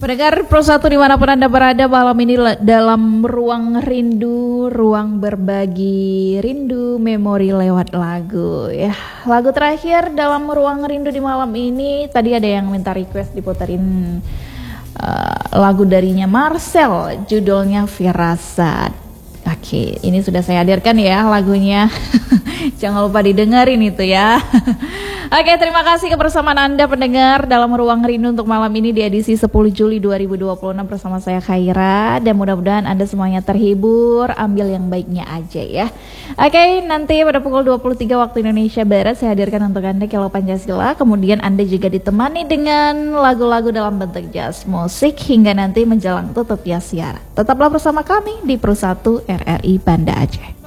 Pendengar Pro 1 dimanapun Anda berada malam ini dalam ruang rindu, ruang berbagi rindu memori lewat lagu ya. Lagu terakhir dalam ruang rindu di malam ini, tadi ada yang minta request diputerin lagu darinya Marcel, judulnya Firasat. Oke, ini sudah saya hadirkan ya lagunya. Jangan lupa didengerin itu ya. Oke, terima kasih kebersamaan Anda pendengar dalam ruang rindu untuk malam ini di edisi 10 Juli 2026 bersama saya Khaira. Dan mudah-mudahan Anda semuanya terhibur, ambil yang baiknya aja ya. Oke, nanti pada pukul 23 waktu Indonesia Barat saya hadirkan untuk Anda Kilo Pancasila. Kemudian Anda juga ditemani dengan lagu-lagu dalam bentuk jazz musik hingga nanti menjelang tutup ya siaran. Tetaplah bersama kami di Pro 1 RRI Banda Aceh.